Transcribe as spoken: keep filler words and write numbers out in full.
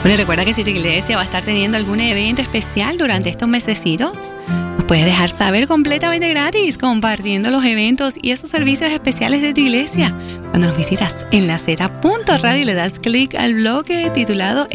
Bueno, y recuerda que si tu iglesia va a estar teniendo algún evento especial durante estos mesecitos, nos puedes dejar saber completamente gratis compartiendo los eventos y esos servicios especiales de tu iglesia. Cuando nos visitas en la z punto radio y le das clic al bloque titulado